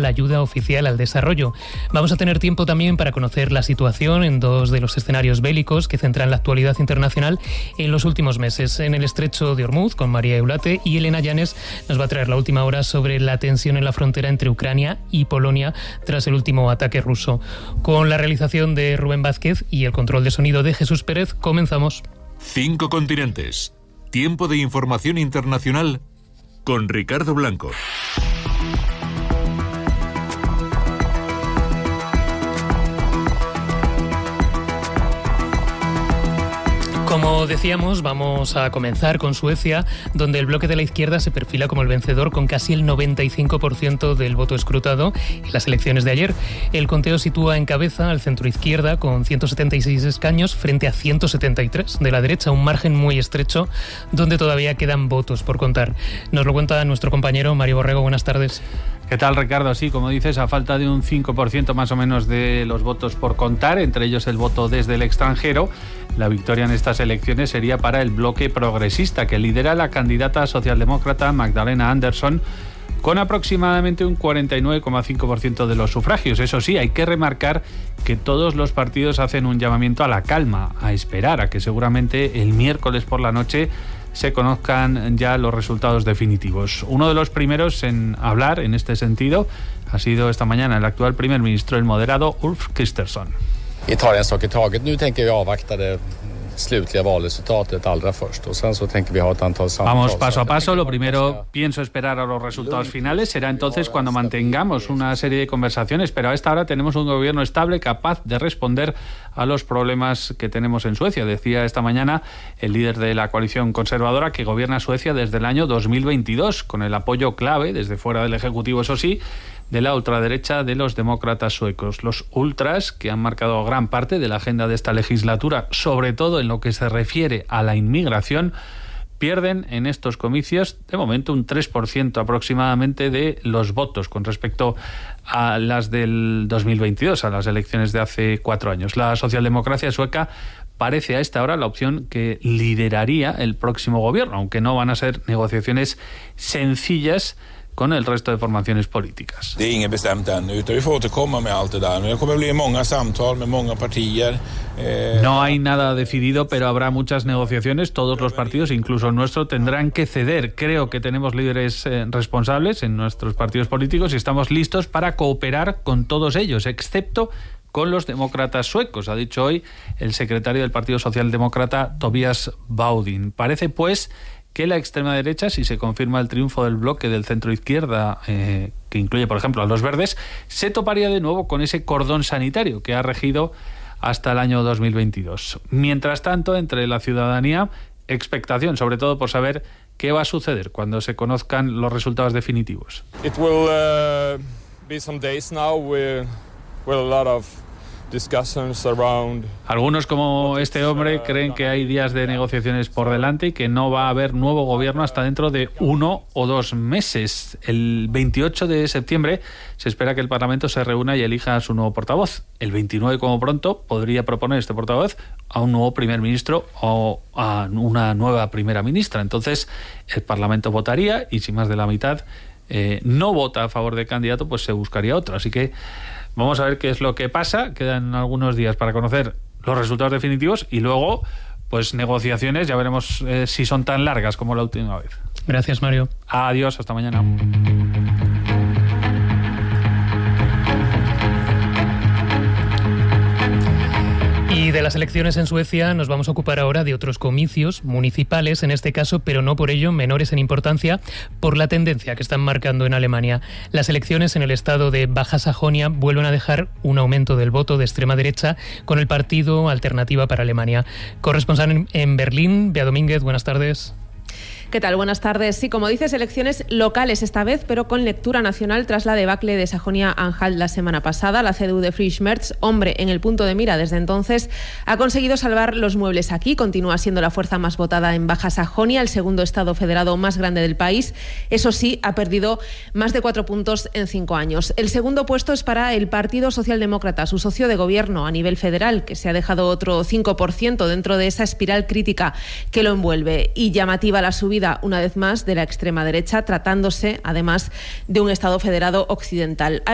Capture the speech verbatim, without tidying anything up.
la ayuda oficial al desarrollo. Vamos a tener tiempo también para conocer la situación en dos de los escenarios bélicos que centran la actualidad internacional en los últimos meses. En el estrecho de Ormuz, con María Eulate, y Elena Llanes nos va a traer la última hora sobre la tensión en la frontera entre Ucrania y Polonia tras el último ataque ruso. Con la realización de Rubén Vázquez y el control de sonido de Jesús Pérez, comenzamos. Cinco continentes. Tiempo de información internacional con Ricardo Blanco. Como decíamos, vamos a comenzar con Suecia, donde el bloque de la izquierda se perfila como el vencedor con casi el noventa y cinco por ciento del voto escrutado en las elecciones de ayer. El conteo sitúa en cabeza al centro-izquierda con ciento setenta y seis escaños frente a ciento setenta y tres de la derecha, un margen muy estrecho donde todavía quedan votos por contar. Nos lo cuenta nuestro compañero Mario Borrego. Buenas tardes. ¿Qué tal, Ricardo? Sí, como dices, a falta de un cinco por ciento más o menos de los votos por contar, entre ellos el voto desde el extranjero, la victoria en estas elecciones sería para el bloque progresista, que lidera la candidata socialdemócrata Magdalena Andersson, con aproximadamente un cuarenta y nueve coma cinco por ciento de los sufragios. Eso sí, hay que remarcar que todos los partidos hacen un llamamiento a la calma, a esperar a que seguramente el miércoles por la noche se conozcan ya los resultados definitivos. Uno de los primeros en hablar en este sentido ha sido esta mañana el actual primer ministro, el moderado Ulf Kristersson. Vi tar en sak i taget. Nu tänker vi avvakta det slutliga valresultatet allra först och sen så tänker vi ha ett antal samtal. Vamos paso a paso. Lo primero, pienso esperar a los resultados finales. Será entonces cuando mantengamos una serie de conversaciones, pero a esta hora tenemos un gobierno estable capaz de responder a los problemas que tenemos en Suecia. Decía esta mañana el líder de la coalición conservadora que gobierna Suecia desde el año dos mil veintidós, con el apoyo clave, desde fuera del Ejecutivo, eso sí, de la ultraderecha de los demócratas suecos. Los ultras, que han marcado gran parte de la agenda de esta legislatura, sobre todo en lo que se refiere a la inmigración, pierden en estos comicios, de momento, un tres por ciento aproximadamente de los votos con respecto a las del dos mil veintidós, a las elecciones de hace cuatro años. La socialdemocracia sueca parece a esta hora la opción que lideraría el próximo gobierno, aunque no van a ser negociaciones sencillas con el resto de formaciones políticas. Det är inget bestämt ännu, utan vi får återkomma med allt det där. Men det kommer bli många samtal med många partier. No hay nada decidido, pero habrá muchas negociaciones. Todos los partidos, incluso el nuestro, tendrán que ceder. Creo que tenemos líderes eh, responsables en nuestros partidos políticos y estamos listos para cooperar con todos ellos, excepto con los demócratas suecos, ha dicho hoy el secretario del Partido Socialdemócrata, Tobias Baudin. Parece, pues, que la extrema derecha, si se confirma el triunfo del bloque del centro izquierda, eh, que incluye, por ejemplo, a los verdes, se toparía de nuevo con ese cordón sanitario que ha regido hasta el año dos mil veintidós. Mientras tanto, entre la ciudadanía, expectación, sobre todo por saber qué va a suceder cuando se conozcan los resultados definitivos. It will uh, be some days now with, with a lot of Algunos, como este hombre, creen que hay días de negociaciones por delante y que no va a haber nuevo gobierno hasta dentro de uno o dos meses. El veintiocho de septiembre se espera que el Parlamento se reúna y elija a su nuevo portavoz. El veintinueve, como pronto, podría proponer este portavoz a un nuevo primer ministro o a una nueva primera ministra. Entonces, el Parlamento votaría y si más de la mitad eh, no vota a favor del candidato, pues se buscaría otro. Así que vamos a ver qué es lo que pasa. Quedan algunos días para conocer los resultados definitivos y luego, pues, negociaciones. Ya veremos eh, si son tan largas como la última vez. Gracias, Mario. Adiós, hasta mañana. Y de las elecciones en Suecia nos vamos a ocupar ahora de otros comicios municipales, en este caso, pero no por ello menores en importancia, por la tendencia que están marcando en Alemania. Las elecciones en el estado de Baja Sajonia vuelven a dejar un aumento del voto de extrema derecha con el partido Alternativa para Alemania. Corresponsal en Berlín, Bea Domínguez, buenas tardes. ¿Qué tal? Buenas tardes. Sí, como dices, elecciones locales esta vez, pero con lectura nacional tras la debacle de Sajonia-Anhalt la semana pasada. La C D U de Friedrich Merz, hombre en el punto de mira desde entonces, ha conseguido salvar los muebles aquí. Continúa siendo la fuerza más votada en Baja Sajonia, el segundo estado federado más grande del país. Eso sí, ha perdido más de cuatro puntos en cinco años. El segundo puesto es para el Partido Socialdemócrata, su socio de gobierno a nivel federal, que se ha dejado otro cinco por ciento dentro de esa espiral crítica que lo envuelve. Y llamativa la subida, una vez más, de la extrema derecha, tratándose, además, de un estado federado occidental.